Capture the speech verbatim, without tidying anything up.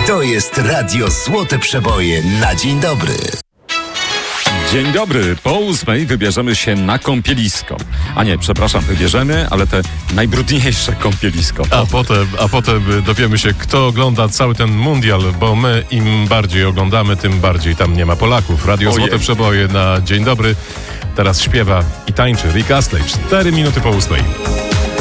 To jest Radio Złote Przeboje na dzień dobry. Dzień dobry. Po ósmej wybierzemy się na kąpielisko. A nie, przepraszam, wybierzemy, ale te najbrudniejsze kąpielisko. A potem, a potem dowiemy się, kto ogląda cały ten mundial, bo my im bardziej oglądamy, tym bardziej tam nie ma Polaków. Radio Ojej. Złote Przeboje na dzień dobry. Teraz śpiewa i tańczy Rick Astley. Cztery minuty po ósmej.